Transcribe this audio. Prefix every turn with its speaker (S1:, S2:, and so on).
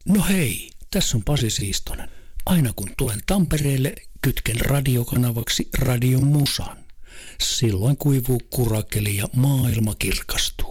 S1: No hei, tässä on Pasi Siistonen. Aina kun tulen Tampereelle, kytken radiokanavaksi Radion Musan. Silloin kuivuu kurakeli ja maailma kirkastuu.